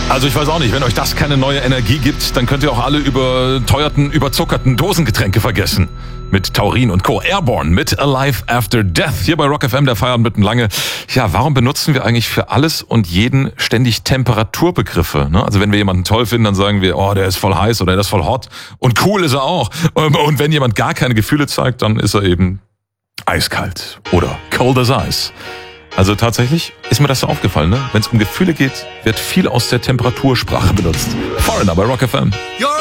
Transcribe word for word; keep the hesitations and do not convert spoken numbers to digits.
Also ich weiß auch nicht, wenn euch das keine neue Energie gibt, dann könnt ihr auch alle überteuerten, überzuckerten Dosengetränke vergessen. Mit Taurin und Co. Airborne mit Alive After Death. Hier bei Rock F M, der Feierabend mitten lange. Ja, warum benutzen wir eigentlich für alles und jeden ständig Temperaturbegriffe? Ne? Also wenn wir jemanden toll finden, dann sagen wir, oh, der ist voll heiß oder der ist voll hot. Und cool ist er auch. Und wenn jemand gar keine Gefühle zeigt, dann ist er eben eiskalt oder cold as ice. Also tatsächlich ist mir das so aufgefallen, ne? Wenn es um Gefühle geht, wird viel aus der Temperatursprache benutzt. Foreigner bei Rock F M. You're